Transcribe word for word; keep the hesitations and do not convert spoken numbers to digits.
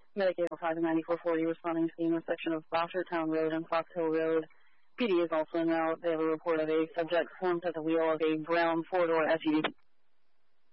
Medicaid five ninety-four forty responding to the intersection of Boshertown Road and Fox Hill Road. P D is also now, they have a report of a subject slumped at the wheel of a brown four-door S U V.